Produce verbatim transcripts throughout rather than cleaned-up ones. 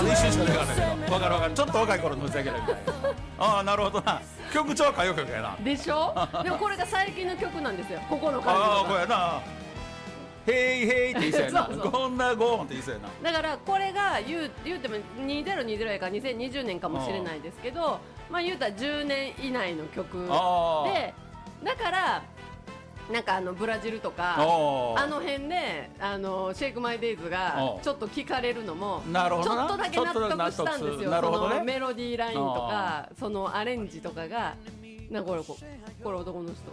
あ一瞬しか出かないけど分かる分かる、ちょっと若い頃のふざけるみたいなああなるほどな、曲調は歌謡曲やなでしょでもこれが最近の曲なんですよ、ここの感じああこれがやな、ヘイヘイって言いそうやなそうそうこんなゴーンって言いそうやな。 だからこれが言う、言うてもにせんにじゅうやからにせんにじゅうねんかもしれないですけど、まあ言うたらじゅうねん以内の曲で、だからなんかあのブラジルとかあの辺であのシェイクマイデイズがちょっと聞かれるのもちょっとだけ納得したんですよ。そのメロディーラインとかそのアレンジとかがなんかこれこれ男の人。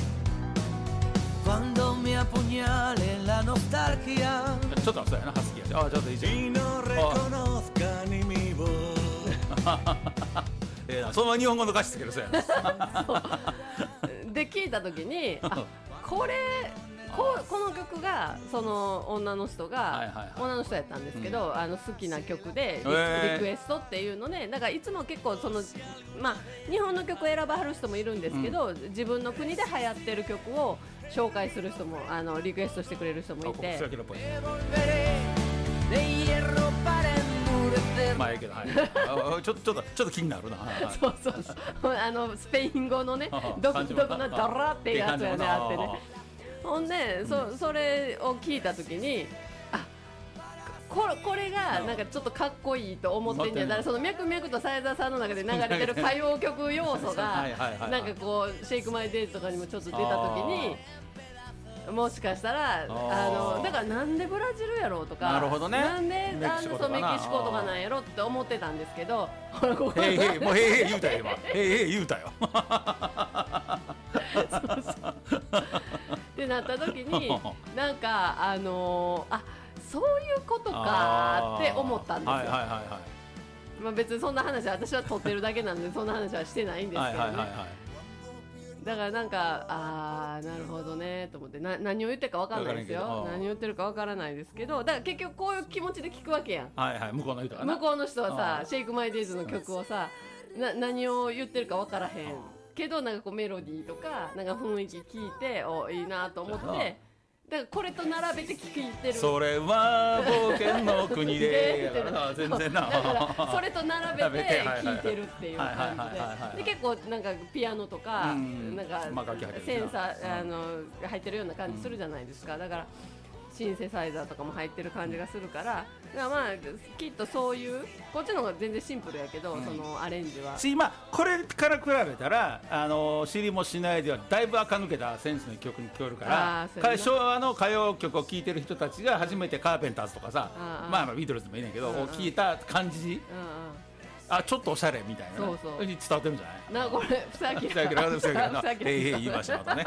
Quando mi apuñale la nostalgia ちょっとそうやな、ハスキーやし、あちょっといいじゃん。 y no reconozca ni mi voz ええな、そのまま日本語の歌詞つけるそうやなで聞いた時にあこれこ, この曲がその女の人が、はいはいはい、女の人やったんですけど、うん、あの好きな曲で リ,、えー、リクエストっていうので、だからいつも結構その、まあ、日本の曲を選ばはる人もいるんですけど、うん、自分の国で流行ってる曲を紹介する人もあのリクエストしてくれる人もいて、 まあいいけど、はい、ちょっとちょっとちょっと気になるなそうそうそうあのスペイン語のね独特なドラっていうやつやねあってね、ほんで そ, それを聞いたときにあ こ, これがなんかちょっとかっこいいと思ってんじゃ、だからその脈々と斉沢さんの中で流れてる歌謡曲要素がなんかこうシェイクマイデイズとかにもちょっと出たときにもしかしたらあのだからなんでブラジルやろうとか、 なるほど、ね、 なんでメキシコとかなんやろって思ってたんですけど、 へいへいもうへいへい言うたよ今へいへい言うたよそうそうってなった時になんかあのー、あそういうことかって思ったんですよ。はいはいはいはい、まあ、別にそんな話は私は撮ってるだけなんでそんな話はしてないんですけどね、はいはいはいはい、だからなんかあーなるほどねと思ってな何を言ってるか分からないですよ、何を言ってるか分からないですけど、だから結局こういう気持ちで聞くわけやん、 はいはい、向こうの人は向こうの人はさシェイクマイデイズの曲をさな何を言ってるか分からへんけど、なんかこうメロディーとかなんか雰囲気聞いておいいなと思って、だからこれと並べて聞いてる、 それは冒険の国で全然な、 だからそれと並べて聞いてるっていう感じで、で結構なんかピアノとかなんかセンサーあの入ってるような感じするじゃないですか、だからシンセサイザーとかも入ってる感じがするから、だからまあきっとそういうこっちの方が全然シンプルやけど、うん、そのアレンジはし、まあ、これから比べたらあの知りもしないではだいぶ垢抜けたセンスの曲に聞こえるから、昭和の歌謡曲を聴いてる人たちが初めてカーペンターズとかさ、あまあまあビートルズもいいねんけど、うんうん、を聞いた感じ、うんうん、あちょっとおしゃれみたいな、ね、そうそうに伝わってるんじゃない？なこれふさきらふさきらふさきらへいへい言いましたまたね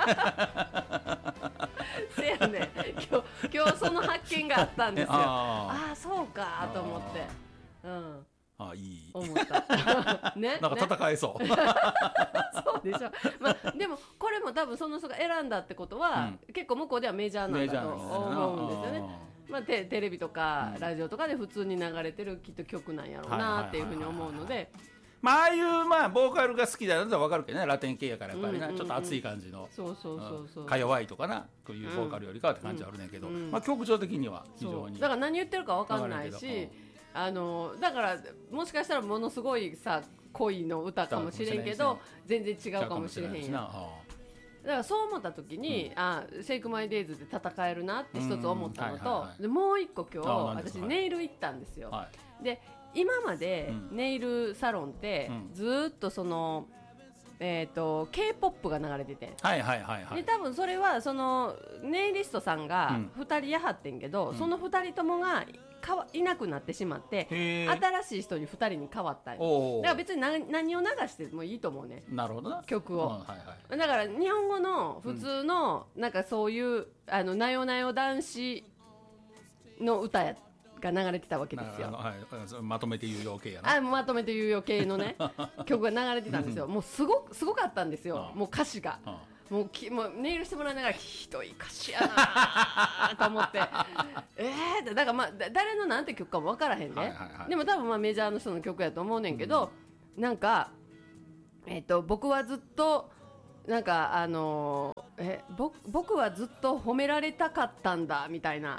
せやね今日今日その発見があったんですよああそうかと思って、うん、 あいい思ったね、 なんか戦えそう、ね、 そうでしょ、まあ、でもこれも多分その人が選んだってことは、うん、結構向こうではメジャーなんだと思うんですよね。まあ、テ, テレビとかラジオとかで普通に流れてるきっと曲なんやろうなっていうふうに思うので、 まあああいうまあボーカルが好きだとは分かるけどね、ラテン系やからやっぱりな、うんうんうん、ちょっと熱い感じのそうそうそうそうか弱いとかなこういうボーカルよりかはって感じはあるねんけど、うんうん、まあ曲調的には非常にだから何言ってるか分かんないし、あのだからもしかしたらものすごいさ恋の歌かもしれんけど全然違うかもしれへんやん。だからそう思った時に、うん、あシェイクマイデイズで戦えるなって一つ思ったのと、はいはいはい、でもう一個今日私ネイル行ったんですよ、はい、で今までネイルサロンってずっとその、えーと、K-ポップ が流れてて、 はいはいはいはい、 で多分それはそのネイリストさんがふたりやはってんけど、うん、そのふたりともがかわいなくなってしまって新しい人にふたりに変わったり、だから別に 何, 何を流してもいいと思うね。 なるほどな曲を、 うんはいはい、 だから日本語の普通の、うん、なんかそういうあのなよなよ男子の歌やが流れてたわけですよ。 はい、まとめて有用系やな。 あまとめて有用系のね曲が流れてたんですよ。もうすごくすごかったんですよ。もう歌詞がもうきもうネイルしてもらいながらひどい歌詞やなと思ってえーだからまあ誰のなんて曲かも分からへんね、はいはいはい、でも多分まあメジャーの人の曲やと思うねんけど、うん、なんか、えー、と僕はずっとなんかあのー、え僕はずっと褒められたかったんだみたいな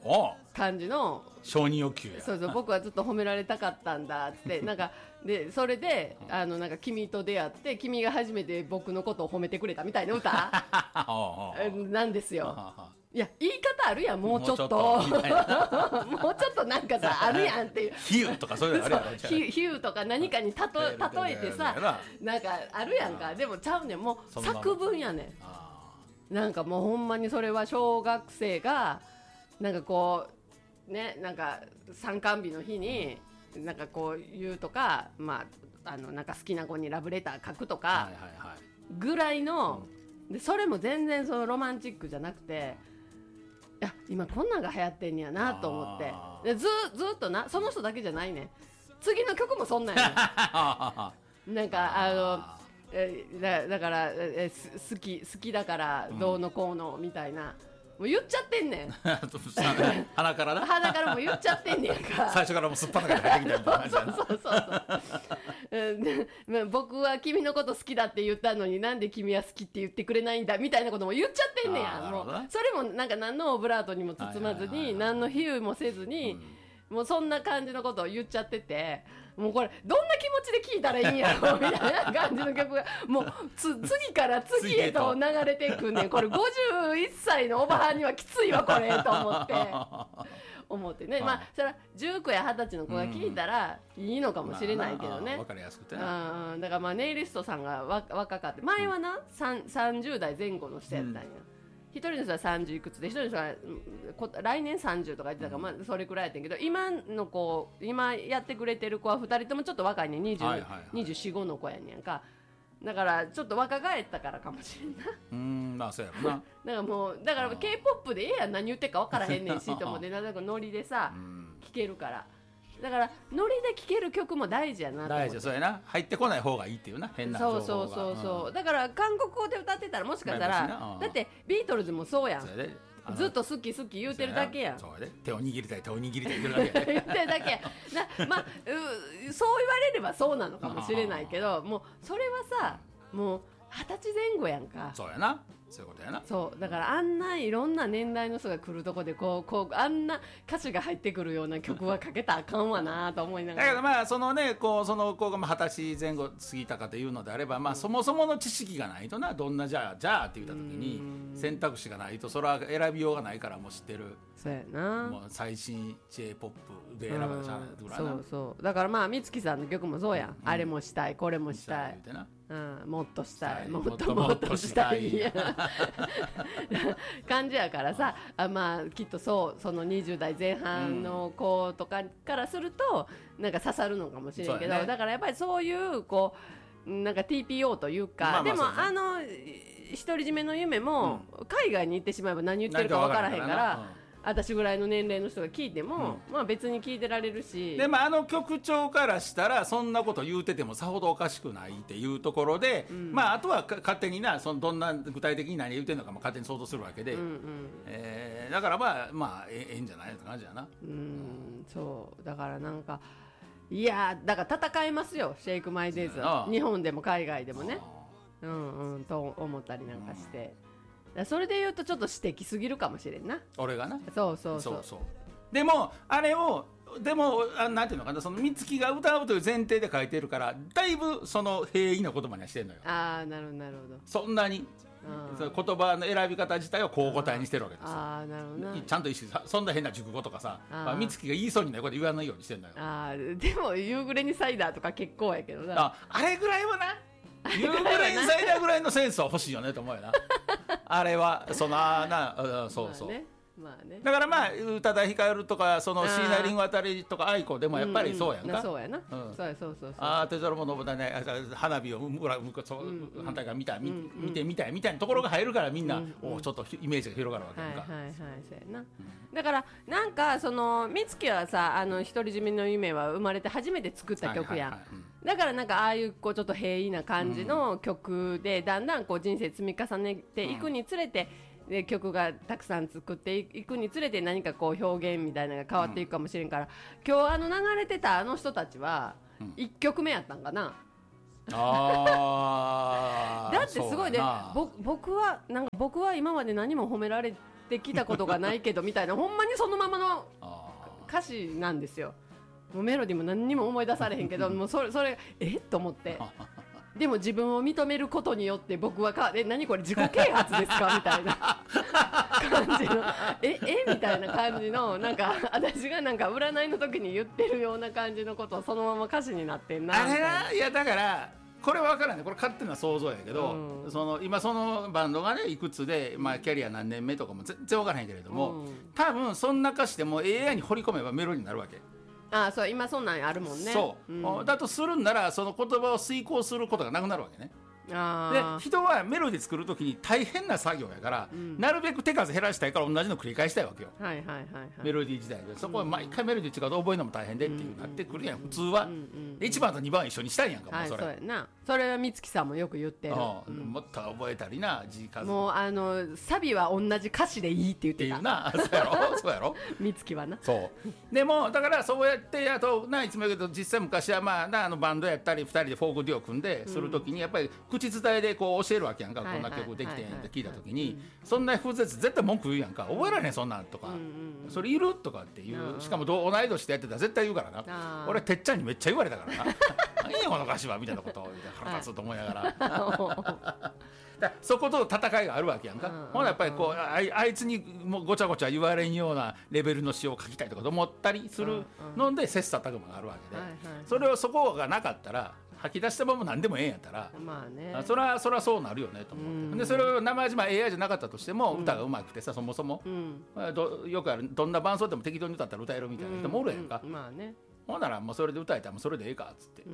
感じの承認欲求や。 そうそう、僕はずっと褒められたかったんだってなんかでそれであのなんか君と出会って君が初めて僕のことを褒めてくれたみたいな歌なんですよ。いや言い方あるやん、もうちょっともうちょっとなんかさあるやんっていう比喩とかそういうのあるやろ。 比喩とか何かにたと例えてさなんかあるやんか。でもちゃうねん、もう作文やねん。なんかもうほんまにそれは小学生がなんかこうね、なんか参観日の日になんかこう言うとか、まああのなんか好きな子にラブレター書くとかぐらいの、でそれも全然そのロマンチックじゃなくて、いや今こんなんが流行ってんやなと思って、で ず, ずっとなその人だけじゃないねん、次の曲もそんなんやねんなんかあのえ だ, だからえ好き好きだからどうのこうのみたいな、もう言っちゃってんねん鼻からな鼻からも言っちゃってんねんか最初からもうすっぱなから入ってきたみたいなそうそうそうそう僕は君のこと好きだって言ったのになんで君は好きって言ってくれないんだみたいなことも言っちゃってんねんや。もうそれもなんか何のオブラートにも包まずに何の比喩もせずに、うん、もうそんな感じのことを言っちゃってて、もうこれどんな気持ちで聴いたらいいんやろみたいな感じの曲がもうつ次から次へと流れていくんで、これごじゅういっさいのおばはんにはきついわこれと思って思ってね、まあそれはじゅうこやはたちの子が聴いたらいいのかもしれないけどね、 分かりやすくて、 うん、だからまあネイリストさんがわ若かって、前はな、うん、さんじゅう代前後の人やったんや、一人の人はさんじゅういくつで一人の人は来年さんじゅうとか言ってたから、まあ、それくらいやったんやけど、今の子今やってくれてる子はふたりともちょっと若いね、にじゅう、はいはいはい、にじゅうよん、ごの子やねんか。だからちょっと若返ったからかもしれんな。 うーん、まあそうやろなだからもうだから K-ポップ でええやん、何言ってるか分からへんねんしと思ってなんかノリでさ聴けるから、だからノリで聴ける曲も大事やなと思って。 大事、そうやな、入ってこない方がいいっていうな、変な情報が。 そうそうそうそう、うん、だから韓国語で歌ってたらもしかしたら、だってビートルズもそうやん、ずっと好き好き言うてるだけやん。 そうやで、手を握りたい手を握りたい言うてるだけ言ってるだけやな、まあ、そう言われればそうなのかもしれないけど、もうそれはさもう二十歳前後やんか。 そうやな、そういうことやな。 そうだからあんないろんな年代の人が来るとこでこうこうあんな歌詞が入ってくるような曲はかけたらあかんわなと思いながら。 だけどまあそのねこうその子が二十歳前後過ぎたかというのであれば、まあそもそもの知識がないとな、どんなじゃあじゃあって言った時に選択肢がないとそれは選びようがないから、もう知ってる。 そうやな。 もう最新 J-ポップ で選ばれちゃうぐらいな。 そうそうだからまあ美月さんの曲もそうやん、うん、あれもしたいこれもしたい。うん、もっとしたい、もっともっとしたい感じやからさ、あ、まあきっとそうそのにじゅう代前半の子とかからするとなんか刺さるのかもしれんけど、ね、だからやっぱりそういうこうなんか ティーピーオー というか、まあまあでもあの独り占めの夢も、うん、海外に行ってしまえば何言ってるか分からへんから。私ぐらいの年齢の人が聞いても、うん、まあ別に聞いてられるし、 でもあの局長からしたらそんなこと言うててもさほどおかしくないっていうところで、うん、まああとは勝手になそのどんな具体的に何言うてるのかも勝手に想像するわけで、うんうんえー、だからまあまあええんじゃないって感じやな。 うんそうだからなんかいやだから戦えますよシェイクマイデイズは、日本でも海外でもね、うんうんと思ったりなんかして。うんそれで言うとちょっと私的すぎるかもしれんな、 俺がな。 そうそうそう、 そうそうでもあれをでもあなんていうのかな、その美月が歌うという前提で書いてるからだいぶその平易な言葉にはしてんのよ。 ああなるほどなるほど。 そんなにその言葉の選び方自体をこう答えにしてるわけですよ。 ああなるほどな。 ちゃんと意識そんな変な熟語とかさ、まあ、美月が言いそうにないこと言わないようにしてんのよ。 あでも夕暮れにサイダーとか結構やけどな。 ああれぐらいはな夕暮れにサイダーぐらいのセンスは欲しいよねと思うよなあれはそのあなそうそう、まあねまあね、だからまあ宇多田ヒカルとかその椎名林檎あたりとか愛子でもやっぱりそうやんか、 うんうん、そうやな、うん、そうそうそうそうああ手皿も信長ね花火を向こう、うんうん、反対側見た、うん、見, 見てみたいみたいなところが入るからみんな、うんうん、おちょっとイメージが広がるわけやんか、 はいはいはいそうやな、うん、だからなんかその美月はさあの独り占めの夢は生まれて初めて作った曲やん、はいはいはいうんだからなんかああいうこうちょっと平易な感じの曲でだんだんこう人生積み重ねていくにつれてで曲がたくさん作っていくにつれて何かこう表現みたいなのが変わっていくかもしれんから今日あの流れてたあの人たちはいっきょくめやったんかな。 あだってすごいね僕はなんか僕は今まで何も褒められってきたことがないけどみたいなほんまにそのままの歌詞なんですよ。もうメロディーも何にも思い出されへんけどもうそれそれえっと思ってでも自分を認めることによって僕はかえ何これ自己啓発ですかみたいな感じのええみたいな感じのなんか私がなんか占いの時に言ってるような感じのことをそのまま歌詞になってんなみたいな。 あれないやだからこれは分からないこれ勝手な想像やけど、うん、その今そのバンドがねいくつで、まあ、キャリア何年目とかも全然分からへんけれども、うん、多分そんな歌詞でも エーアイ に掘り込めばメロディーになるわけ。 ああそう今そんなんあるもんね。 そう、うん、だとするんならその言葉を遂行することがなくなるわけね。 あで人はメロディー作るときに大変な作業やから、うん、なるべく手数減らしたいから同じの繰り返したいわけよ、 はいはいはいはい、 メロディー自体でそこは毎回メロディー違うと覚えるのも大変でっていうなってくるやん、うん、普通は、うんうんうん、いちばんとにばん一緒にしたいやんか、 はい、 もうそれ、 そうやなそれは美月さんもよく言ってる、 うん、もっと覚えたりな字数もうあのサビは同じ歌詞でいいって言ってたっていうなそうやろそうやろ美月はなそうでもだからそうやってあとないつも言うけど実際昔はまあなあのバンドやったりふたりでフォークデュオ組んでするときにやっぱり口伝えでこう教えるわけやんか、こんな曲できてんって聞いた時に、そんな風絶絶対文句言うやんか、覚えられへんそんなんとか、それいるとかっていう、しかも同い年でやってたら絶対言うからな、俺てっちゃんにめっちゃ言われたからな何やこの歌詞はみたいなことを腹立つと思いながらだそこと戦いがあるわけやんか、うんうんうん、ほなやっぱりこう あ, あいつにもうごちゃごちゃ言われんようなレベルの詩を書きたいとか思ったりするので切磋琢磨があるわけで、はいはい、それをそこがなかったら吐き出したまま何でもええんやったら、 まあね、 そりゃそりゃそうなるよねと思って、うん、でそれを生島 エーアイ じゃなかったとしても、うん、歌がうまくてさそもそも、うん、どよくあるどんな伴奏でも適当に歌ったら歌えるみたいな人もおるやんか、 うんうんまあね、 ほんならもうそれで歌えたらもうそれでええかっつって、うん、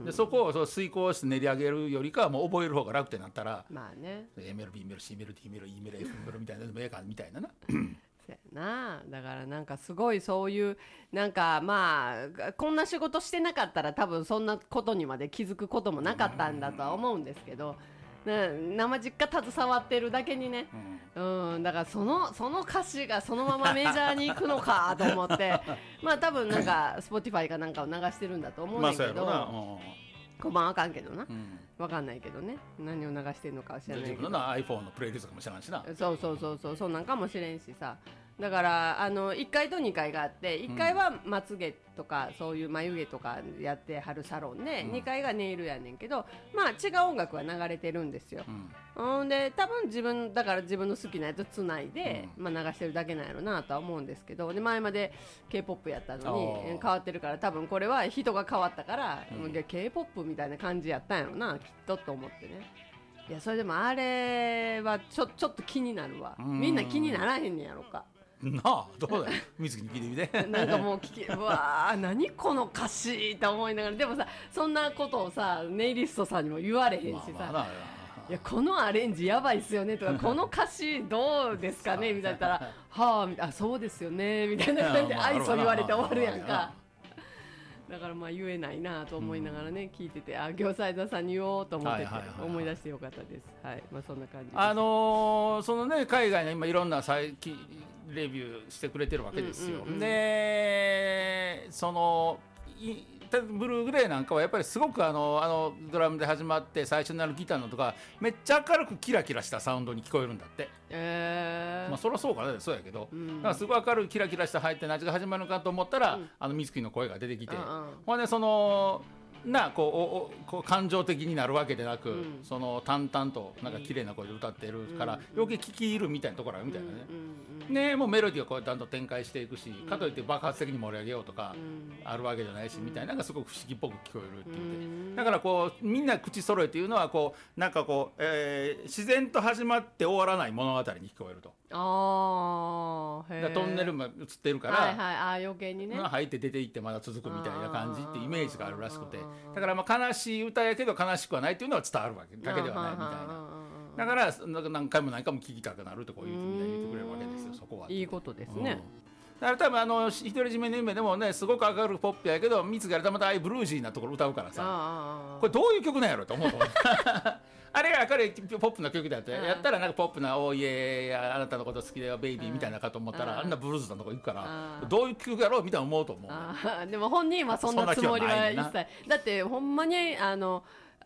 でそこをそう遂行して練り上げるよりかはもう覚える方が楽ってなったら、 まあね、 A メロ B メロ C メロ D メロ E メロ F メロみたいなのもええかみたいななそうやな。だからなんかすごいそういうなんかまあこんな仕事してなかったら多分そんなことにまで気づくこともなかったんだとは思うんですけど、生実家携わってるだけにね、うん、うん、だからそのその歌詞がそのままメジャーに行くのかと思ってまあ多分なんか Spotify かなんかを流してるんだと思うんだけど、まあ、こまああかんけどな、うん、わかんないけどね何を流してるのかは知らないけど自分の iPhone のプレイリストかもしれないしな、 そうそうそうそうそうなんかもしれんしさ、だからあのいっかいとにかいがあっていっかいはまつげとかそういう眉毛とかやってはるサロンで、うん、にかいがネイルやねんけどまあ違う音楽は流れてるんですよ、うん、で多分自分だから自分の好きなやつつないで、うんまあ、流してるだけなんやろなとは思うんですけど、で前まで K-ポップ やったのに変わってるから多分これは人が変わったから、うん、K-ポップ みたいな感じやったんやろなきっとと思ってね。いやそれでもあれはちょ、ちょっと気になるわ。みんな気にならへんねやろかなあどうだよ水木に聞いてみてなんかもう聞きうわー何この歌詞って思いながら、でもさそんなことをさネイリストさんにも言われへんしさ、まあまあ、いやこのアレンジやばいっすよねとかこの歌詞どうですかねみたいな言ったらはああそうですよねみたいな感じで愛想言われて終わるやんか。だからまあ言えないなと思いながらね、うん、聞いててあ業際座さんに言おうと思ってて、はいはいはいはい、思い出してよかったです。はいまあそんな感じです。 あのー、そのね海外の今いろんな最近レビューしてくれてるわけですよ、うんうんうん、でそのブルーグレイなんかはやっぱりすごくあのあのドラムで始まって最初になるギターのとかめっちゃ明るくキラキラしたサウンドに聞こえるんだって、 えー、 まあそりゃそうかねそうやけど、うん、だからすごい明るいキラキラした入って何が始まるのかと思ったら、うん、あの水木の声が出てきて、うんうん、ほんでそのなこうおこう感情的になるわけでなく、うん、その淡々となんか綺麗な声で歌ってるから、うん、余計聞き入るみたいなところあるみたいなね、うんうん、ねもうメロディーをこうだんだん展開していくし、うん、かといって爆発的に盛り上げようとかあるわけじゃないし、うん、みたいななんかすごく不思議っぽく聞こえるって言って、うん、だからこうみんな口揃えていうのはこうなんかこう、えー、自然と始まって終わらない物語に聞こえると。 あへトンネルも映ってるから、 はいはい、あ余計にね入って出て行ってまだ続くみたいな感じってイメージがあるらしくて、だからまあ悲しい歌やけど悲しくはないっていうのは伝わるわけだけではないみたいな、だから何回も何回も聴きたくなるとこういうふうに言ってくれるわけですよ。そこはいいことですね、 うん、だから多分あの独り占めの夢でもねすごく明るいポップやけど三つがたまたああいうブルージーなところ歌うからさ、これどういう曲なんやろと思うとあれが明るいポップな曲だってやったらなんかポップな「おいえあなたのこと好きだよベイビー」みたいなかと思ったらあんなブルーズなとこ行くからどういう曲やろうみたいな思うと思う。 あでも本人はそんなつもりは一切だってほんまにあの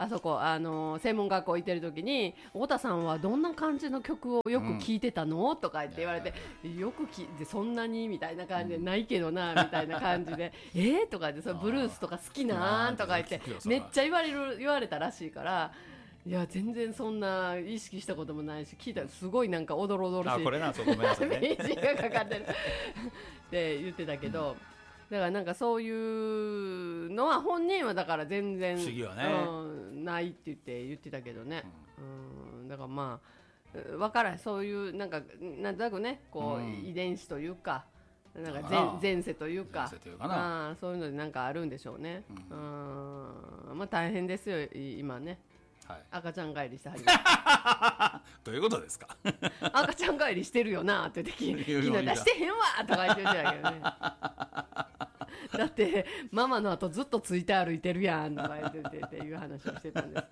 あそこあの専門学校行ってる時に太田さんはどんな感じの曲をよく聴いてたの、うん、とか言って言われて、よく聴いてそんなにみたいな感じで、うん、ないけどなみたいな感じでえーとか言って、それブルースとか好きなんとか言ってめっちゃ言われる言われたらしいから、いや全然そんな意識したこともないし、聞いたらすごいなんかおどろおどろしい、 あこれなんそうごめんなさいねミュージックがかかってるって言ってたけど、うん、だからなんかそういうのは本人はだから全然不思議はね、 うん、ないって言って言ってたけどね、うん、だからまあ分からん、そういうなんかなんとなくねこう、うん、遺伝子というかなんか 前, 前世というか、 というかな、 あそういうのでなんかあるんでしょうね、うん、うんまあ大変ですよ今ね、はい、赤ちゃん帰りしてはりますどういうことですか赤ちゃん帰りしてるよなって言って昨日出してへんわとか言ってたけどねだってママの後ずっとついて歩いてるやんとか言っててっていう話をしてたんです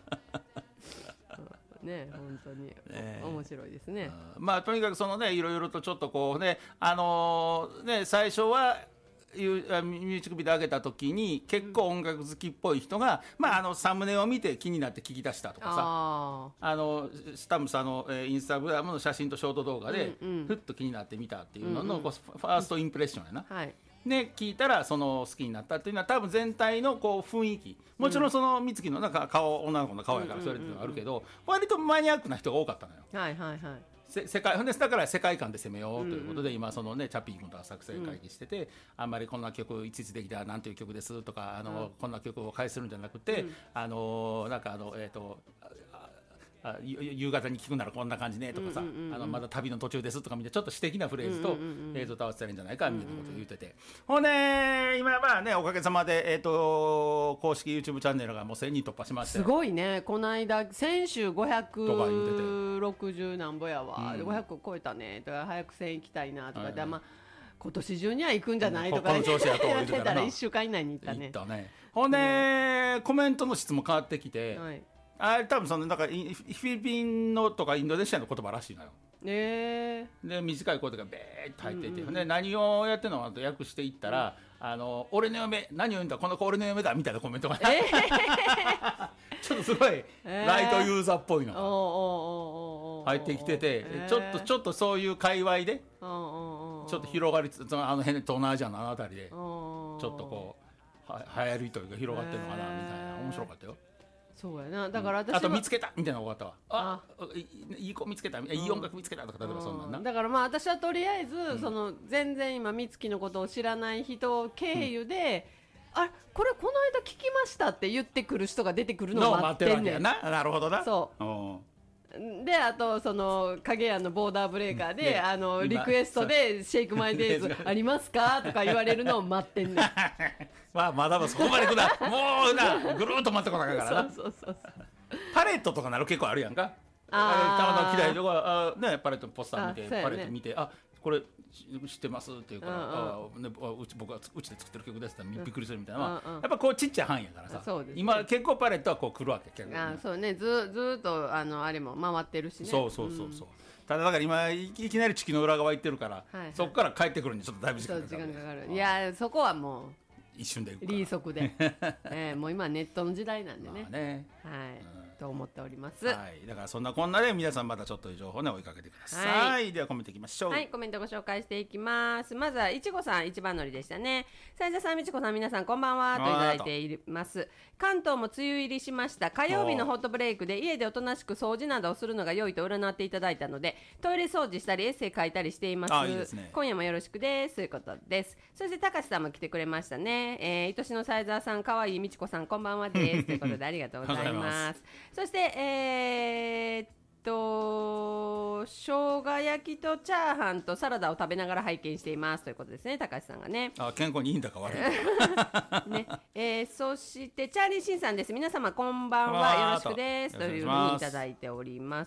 ね、本当に、ね、面白いですね、 うん、まあとにかくそのねいろいろとちょっとこうねあのー、ね最初はミュージックビデオ上げた時に結構音楽好きっぽい人が、うんまあ、あのサムネを見て気になって聞き出したとかさ、ああのスタムさんの、えー、インスタグラムの写真とショート動画で、うんうん、ふっと気になってみたっていうのの、うんうん、ファーストインプレッションやな、はいで聞いたらその好きになったっていうのは多分全体のこう雰囲気、もちろんその美月のなんか顔女の子の顔やからそれっていうのがあるけど、割とマニアックな人が多かったのよ。 はいはいはい。 せ世界だから世界観で攻めようということで、うん、今そのねチャッピー君とか作成会議してて、うん、あんまりこんな曲いちいちできたらなんていう曲ですとかあの、うん、こんな曲を返せるんじゃなくて、うん、あのなんかあのえっ、ー、とあ夕方に聞くならこんな感じねとかさ、うんうんうん、あのまだ旅の途中ですとかみたいなちょっと詩的なフレーズと映像と合わせたらいいんじゃないかみたいなことを言ってて、うんうんうん、ほんで今まあねおかげさまで、えー、と公式 YouTube チャンネルがもうせんにん突破しまして、 すごいね。この間先週ごひゃくろくじゅうなんぼやわ、うん、ごひゃく超えたねだから早くせん行きたいなとかで、はいまあ、今年中には行くんじゃないとか、ね、 この調子やと言ってたらいっしゅうかん以内に行ったね。 行ったね。ほんで、うん、コメントの質も変わってきて、はいあれ多分そのなんかフィリピンのとかインドネシアの言葉らしいのよ。 えー、 で短い声がベーッと入っていて、うんうん、で何をやってるのかと訳していったら、うん、あの俺の嫁何を言うんだこの子俺の嫁だみたいなコメントが、えー、ちょっとすごいライトユーザーっぽいのが入ってきてて、えー、ちょっとちょっとそういう界隈でちょっと広がりつつあの辺東南アジアのあの辺りでちょっとこうは流行りというか広がってるのかなみたいな面白かったよ。 そうやな。だから私は、 うん、あと見つけたみたいなのがあったわ。ああいい子見つけた、いい音楽見つけたとか、例えばそんなんな。 だからまあ私はとりあえず、うん、その全然今美月のことを知らない人経由で、うん、あこれこの間聞きましたって言ってくる人が出てくるのを待ってんねん。 ななるほどな。 そうであとその影屋のボーダーブレーカーで、ね、あのリクエストでシェイクマイデイズありますかとか言われるのを待ってんねんまあまだまだそこまでくなもうなぐるっと待ってこなきゃからなそうそうそうそうパレットとかなる結構あるやんか。あたまたま嫌いとかあ、ね、パレットのポスター見て、ね、パレット見てあこれ知ってますっていうから、ああ、ね、うち僕はうちで作ってる曲ですってびっくりするみたいな、うんうん、やっぱこうちっちゃい範囲やからさ、ね、今結構パレットはこう来るわけ結構、 あそうね ず, ずっとあのあれも回ってるしね。 そうそうそうそう、うん、ただだから今いきなり地球の裏側行ってるから、はいはい、そこから帰ってくるにちょっとだいぶ時間かかる。時間かかる。いやそこはもう一瞬で行くからリー速で、えー、もう今ネットの時代なんでね、まあねはい、うんと思っております、 はい、だからそんなこんなで皆さんまたちょっと情報ね追いかけてください、はい、ではコメントいきましょう。 はい、コメントご紹介していきます。まずはいちごさん一番乗りでしたね。斉田さんみちこさん皆さんこんばんはといただいています。関東も梅雨入りしました。火曜日のホットブレイクで家でおとなしく掃除などをするのが良いと占っていただいたのでトイレ掃除したりエッセイ書いたりしています。 あ、いいですね。 今夜もよろしくですということです。そして高橋さんも来てくれましたね。えー、愛しの斉田さんかわいいみちこさんこんばんはですということでありがとうございますそして、えーえー、っと生姜焼きとチャーハンとサラダを食べながら拝見していますということですね。高橋さんがねあ健康にいいんだか悪いねえー、そしてチャーリーシンさんです。皆様こんばんはよろしくですというふうにいただいております。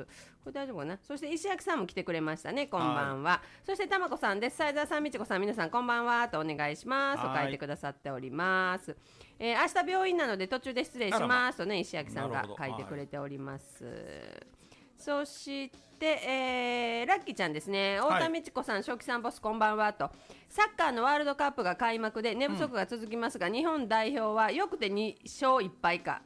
これ大丈夫かな。そして石焼さんも来てくれましたね。こんばんは。そしてたまこさんです。斉田さんみちこさん皆さんこんばんはとお願いしますと書いてくださっております。えー、明日病院なので途中で失礼しますとね石焼さんが書いてくれております。そして、えー、ラッキーちゃんですね。太田美智子さん、正気さんボスこんばんはと。サッカーのワールドカップが開幕で寝不足が続きますが、うん、日本代表はよくてにしょういっぱいか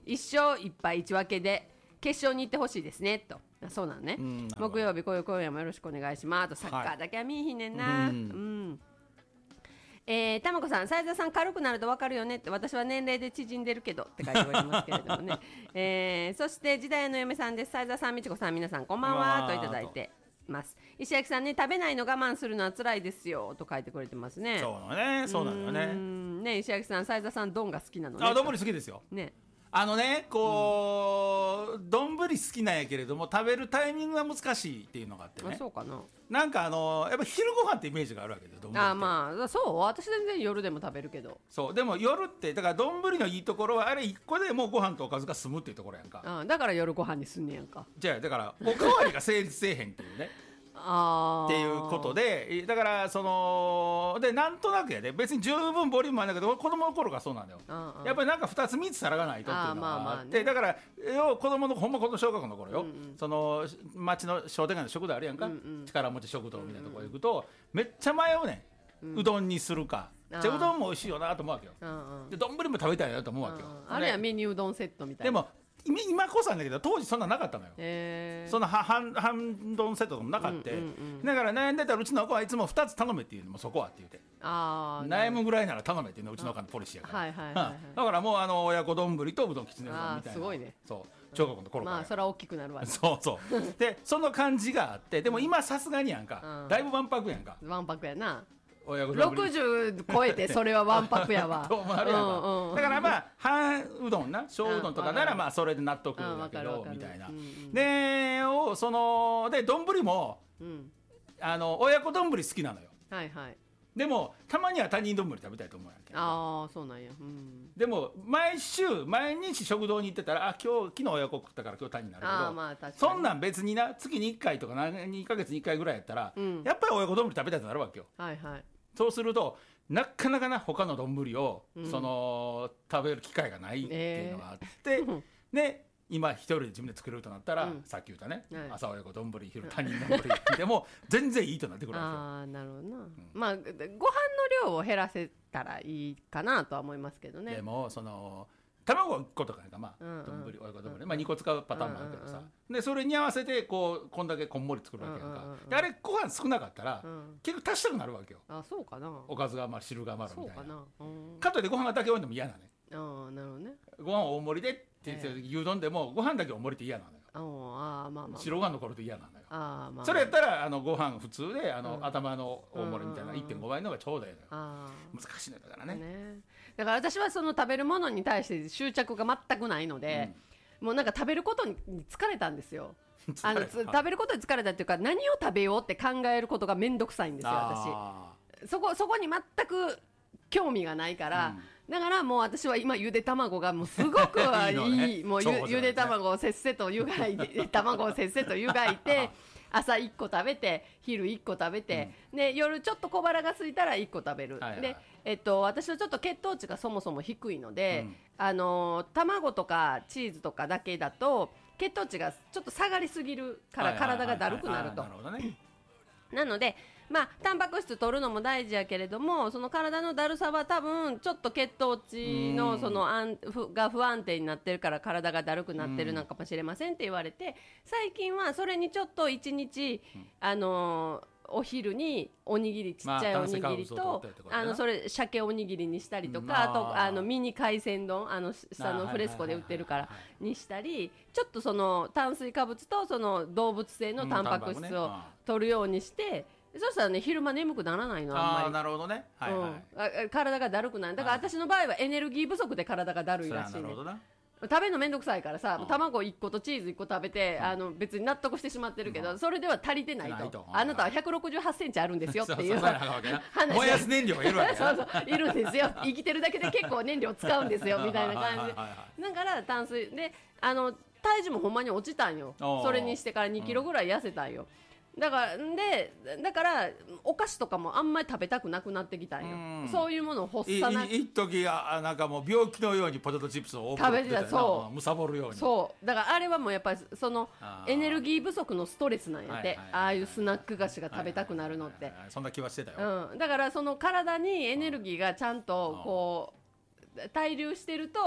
一勝一敗一分けで決勝に行ってほしいですねと。そうなのね、うん、木曜日こういう今夜もよろしくお願いしますと。サッカーだけは見えひんねんな、はい、うん、うんえー、たまこさん、斉田さん軽くなると分かるよねって。私は年齢で縮んでるけどって書いておりますけれどもね、えー、そして時代の嫁さんです。斉田さん、みちこさん、皆さんこんばんはといただいてます。石焼さんね、食べないの我慢するのは辛いですよと書いてくれてますね。 そうだね、そうなのよね。 ね、石焼さん、斉田さん丼が好きなのね。 あ、丼好きですよね。 あのね、こう丼、うん、好きなんやけれども食べるタイミングが難しいっていうのがあってね。 あ、そうかな。 なんかあのやっぱ昼ご飯ってイメージがあるわけで、丼って。 あ、まあそう私全然夜でも食べるけど。 そうでも夜ってだから丼のいいところはあれいっこでもうご飯とおかずが済むっていうところやんか。 あ、だから夜ご飯にすんねやんか。 じゃあだからおかわりが成立せえへんっていうねあっていうことで、だからそのでなんとなくやで、別に十分ボリュームあるんだけど子供の頃がそうなんだよ。やっぱりなんかふたつみっつ皿がないとっていうのがあって、だからよ子供のほんまこの小学校の頃よ、うんうん、その町の商店街の食堂あるやんか、うんうん、力持ち食堂みたいなところ行くとめっちゃ迷うねん、うん、うどんにするか。じゃうどんも美味しいよなと思うわけよ。で丼も食べたいなと思うわけよ。 あれはメニューうどんセットみたいな。 でも今こそなんだけど当時そんななかったのよ。そんな半半丼セットとかもなかった、うんうんうん、だから悩んでたらうちの子はいつもふたつ頼めっていうのもそこはって言うて、あ悩むぐらいなら頼めっていうのうちの子のポリシーやから、はいはいはいはい、だからもうあの親子丼とうどんきつねうどんみたいな。 すごいね。 そう小学校の頃から、 まあそれは大きくなるわね。 そうそうでその感じがあって、でも今さすがにやんか、うん、だいぶわんぱくやんか。 わんぱくやな。 ろくじゅう超えてそれはわんぱくやわ。 うんうん、だからまあ半うどんな小うどんとかならまあそれで納得だけどみたいな、うんうん、でをそので丼も、うん、あの親子丼好きなのよ。はいはい。でもたまには他人丼食べたいと思うやんけ。 ああそうなんや、うん、 でも毎週毎日食堂に行ってたら、あ今日昨日親子食ったから今日他人になるけど、あ、まあ、確かにそんなん別にな月にいっかいとかにかげつにいっかいぐらいやったら、うん、やっぱり親子丼食べたいとなるわけよ。はいはい。そうするとなかなかな他の丼を、うん、その食べる機会がないっていうのがあって、えー、で今一人で自分で作れるとなったら、うん、さっき言ったね、はい、朝親子丼昼他人丼でも全然いいとなってくるわけよ。ああなるほどな、うん、 まあご飯の量を減らせたらいいかなとは思いますけどね。 でもその卵いっことかなんかまあ、うんうん、丼親子丼、うん、まあにこ使うパターンもあるけどさ、うんうん、でそれに合わせてこうこんだけこんもり作るわけやんか、うんうんうん、であれご飯少なかったら、うん、結局足したくなるわけよ。 あそうかな。 おかずが余る汁が余るみたいな。そうかな、うん、かといってご飯だけ多いのも嫌なね。 あなるほどね。 ご飯大盛りでって言って、えー、牛丼でもご飯だけ大盛りって嫌なのよ。 ああまあまあ、 白ご飯の頃って嫌なのよ。 あ、まあ、 それやったらあのご飯普通であの、うん、頭の大盛りみたいな いってんご 倍のがちょうどいいのよ。あ難しいのだから ね, ねだから私はその食べるものに対して執着が全くないので、うん、もうなんか食べることに疲れたんですよ。あの食べることに疲れたっていうか、何を食べようって考えることがめんどくさいんですよ私。そこそこに全く興味がないから、うん、だからもう私は今ゆで卵がもうすごくいい, い, い, ね、もう ゆ, ゆで卵をせっせと湯がいて卵をせっせと湯がいて朝いっこ食べて昼いっこ食べて、うん、で夜ちょっと小腹が空いたらいっこ食べる、はいはい、で、えっと、私はちょっと血糖値がそもそも低いので、うん、あの卵とかチーズとかだけだと血糖値がちょっと下がりすぎるから体がだるくなると。なのでまあ、タンパク質取るのも大事やけれども、その体のだるさは多分ちょっと血糖値のその安が不安定になってるから体がだるくなってるのかもしれませんって言われて、最近はそれにちょっといちにち、あのー、お昼におにぎりちっちゃいおにぎりと、まあ、あのそれ鮭おにぎりにしたりとか、あとあのミニ海鮮丼あの下のフレスコで売ってるからにしたり、ちょっとその炭水化物とその動物性のタンパク質を取るようにして、そしたらね昼間眠くならないの。あんまり。 あなるほどね、はいはいうん、体がだるくない。だから私の場合はエネルギー不足で体がだるいらしいね。食べるのめんどくさいからさ、うん、卵いっことチーズいっこ食べて、うん、あの別に納得してしまってるけど、うん、それでは足りてない と, ないとあなたはひゃくろくじゅうはちセンチあるんですよっていう話。 燃やす燃料がいるわけそうそういるんですよ。生きてるだけで結構燃料使うんですよみたいな感じでだから炭水であの体重もほんまに落ちたんよ。それにしてからにキロぐらい痩せたんよ。だからでだからお菓子とかもあんまり食べたくなくなってきたんよ。うんそういうものを欲さない。 い一時なんかもう病気のようにポテトチップスを多く食べてた。そうむさぼるように。 そうだからあれはもうやっぱりそのエネルギー不足のストレスなんやって、はいはいはいはい、ああいうスナック菓子が食べたくなるのって、はいはいはいはい、 そんな気はしてたよ、 うん、だからその体にエネルギーがちゃんとこう滞留してると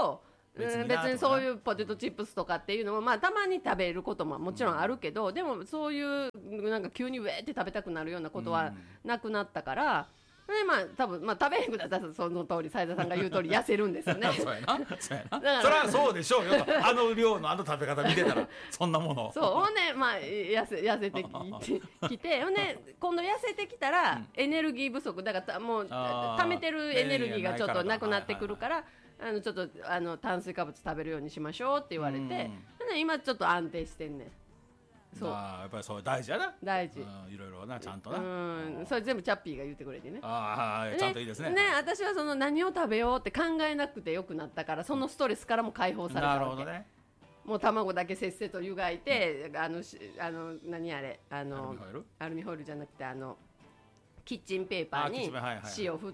別に別にそういうポテトチップスとかっていうのも、まあ、たまに食べることももちろんあるけど、うん、でもそういうなんか急にウェーって食べたくなるようなことはなくなったから、うん、でまあ多分、まあ、食べへんくなったらその通り斉田さんが言う通り痩せるんですよねそうやなそうやなそれはそうでしょうよとあの量のあの食べ方見てたらそんなものそうほんで、まあ、痩せ痩せてきてほんで今度痩せてきたら、うん、エネルギー不足だからもう溜めてるエネルギーがちょっとなくなってくるから、あのちょっとあの炭水化物食べるようにしましょうって言われて、うん、今ちょっと安定してんねん。 そうやっぱりそう大事やな大事、 うん、いろいろなちゃんとな、うん、それ全部チャッピーが言ってくれてね。 ああちゃんといいですね。 ね私はその何を食べようって考えなくてよくなったからそのストレスからも解放されたわけ。 なるほどね。 もう卵だけせっせと湯がいて、うん、あのあの何あれあのアルミホイルじゃなくてあのキッチンペーパーに塩振って、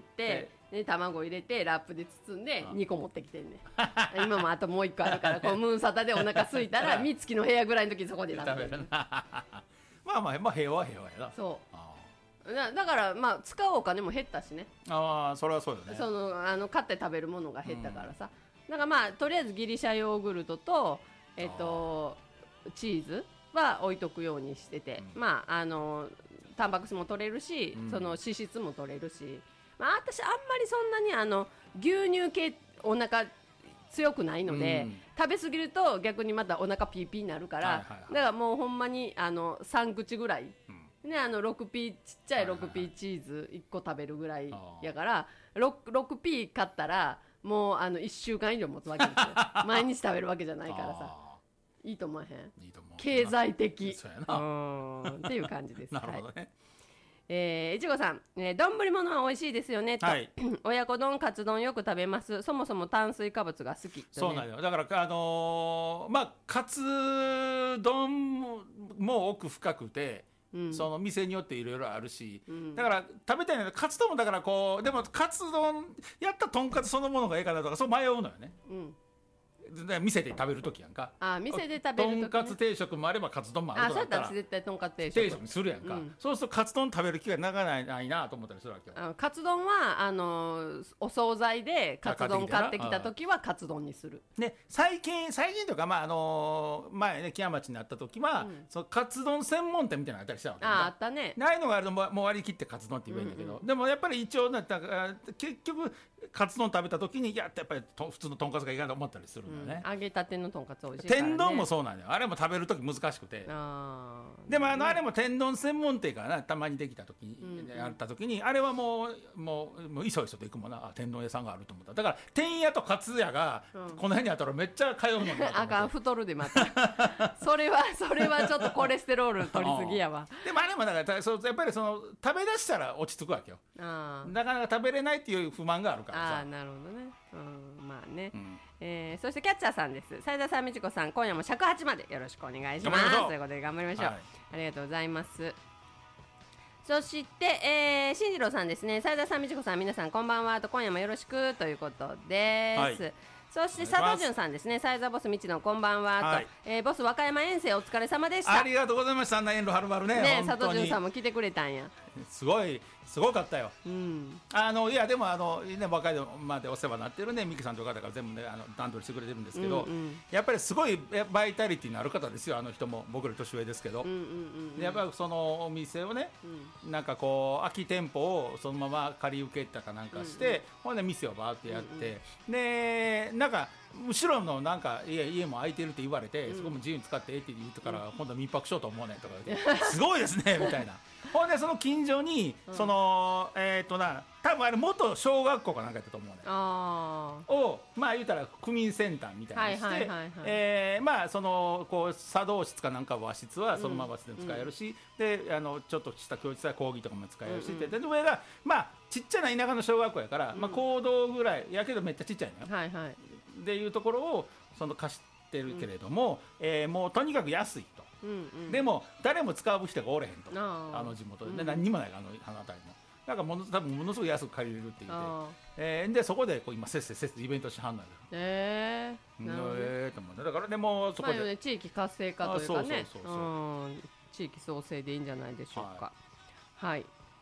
で卵入れてラップで包んでにこ持ってきてんね今もあともういっこあるからこうムーンサタでお腹空いたら三月の部屋ぐらいの時にそこで食べるまあまあまあ平和は平和やな。 そうだ, だからまあ使うお金も減ったしね。 ああそれはそうよね。 そのあの買って食べるものが減ったからさ、うん、だからまあとりあえずギリシャヨーグルトとえっとチーズは置いとくようにしてて、うん、まああのタンパク質も取れるし、うん、その脂質も取れるし、まあ、私あんまりそんなにあの牛乳系お腹強くないので、うん、食べ過ぎると逆にまたお腹ピーピーになるから、はいはいはい、だからもうほんまにあのさん口ぐらい、うん、ね、あの ろくピー ちっちゃい ろくピー チーズいっこ食べるぐらいやから、はいはいはい、ろくピー 買ったらもうあのいっしゅうかん以上持つわけですよ毎日食べるわけじゃないからさいいと思わへん。いいと思う。経済的そうやなうんっていう感じですなるほどね、はい。 えー、いちごさん、えー、丼物は美味しいですよねと、はい、親子丼カツ丼よく食べます。そもそも炭水化物が好きと、ね、 そうなんよ。だからあのー、まあカツ丼も奥深くて、うん、その店によっていろいろあるし、うん、だから食べたいのはカツ丼もだからこうでもカツ丼やったらとんかつそのものがいいかなとかそう迷うのよね、うん、店で食べるときやんか。 あ店で食べるとき、ね、 とんかつ定食もあればカツ丼もあるとかだったらあそうやったら絶対とんかつ定食定食にするやんか、うん、そうするとカツ丼食べる機会なかなかないなと思ったりするわけよ。 あカツ丼はあのー、お惣菜でカツ丼買ってきたときはカツ丼にする。 で最近最近というか、まああのー、前ね木屋町になったときは、うん、そのカツ丼専門店みたいなのあったりしたわけ、ね、 ああったね。 ないのがあるともう割り切ってカツ丼って言えばいいんだけど、うんうん、でもやっぱり一応なった結局カツ丼食べたときにいややっぱりと普通のとんかつがいいかなと思ったりするんだよね、 うん、揚げたてのとんかつ美味しいからね。 天丼もそうなんだよ。あれも食べるとき難しくて、あでもあのあれも天丼専門店からなたまにできたときに、うんうん、やったときにあれはもうもうもういそいそと行くもんな。あ天丼屋さんがあると思った。だから天屋とカツ屋がこの辺にあったらめっちゃ通うのになと思って、うん、 あかん太るでまたそれはそれはちょっとコレステロール取りすぎやわでもあれもだからそうやっぱりその食べ出したら落ち着くわけよ。あなかなか食べれないっていう不満があるからさ。 あなるほどね、うん、まあね、うんえー、そしてキャッチャーさんです。斉田さん、みちこさん、今夜も尺八までよろしくお願いしますということで頑張りましょう、はい、ありがとうございます。そして、えー、進次郎さんですね。斉田さん、みちこさん、皆さんこんばんはと今夜もよろしくということです、はいそして佐藤潤さんですね。サイザーボスみちのこんばんはと、はいえー、ボス和歌山遠征お疲れ様でした。 ありがとうございました。あんな遠路はるばるね。 ね佐藤潤さんも来てくれたんや。 すごいすごかったよ、うん、あのいやでもあの、ね、和歌山までお世話になってるねミキさんという方が全部、ね、あの段取りしてくれてるんですけど、うんうん、やっぱりすごいバイタリティのある方ですよ。あの人も僕より年上ですけど、うんうんうんうん、やっぱりそのお店をね、うん、なんかこう空き店舗をそのまま借り受けたかなんかして、うんうん、ほんで店をバーってやって、うんうん、でなんか後ろのなんか家, 家も空いてるって言われて、うん、そこも自由に使ってええって言ってから、うん、今度民泊しようと思うねんとか言ってすごいですねみたいなほんでその近所に、うん、そのえっ、ー、とな多分あれ元小学校かなんかやったと思うねあをまあ言うたら区民センターみたいにしてまあそのこう茶道室かなんか和室はそのままで使えるし、うん、であのちょっとした教室は講義とかも使えるし、うんうん、で上がまあちっちゃな田舎の小学校やから、うんまあ、講堂ぐらいやけどめっちゃちっちゃいのよ、はいはい、っていうところをその貸してるけれども、うんえー、もうとにかく安いと、うんうん、でも誰も使う人がおれへんとあの地元で、うん、何にもないあのあの辺りのだからもの多分ものすごく安く借りれるって言って、えー、でそこでこう今せっせせっせイベントしはんのよ。えー、なるほどね、えー、と思うだからでもそこで、 まあね、地域活性化というかね地域創生でいいんじゃないでしょうか。はい、はい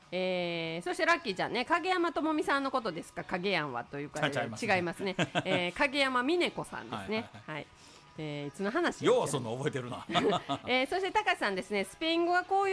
えー、そしてラッキーちゃんね、影山智美さんのことですか、影山はというか、違いますね、いますねえー、影山美音子さんですね。はい、はいはい、えー、いつの話ようそんな覚えてるな、 えー、そして高橋さんですね、スペイン語が公用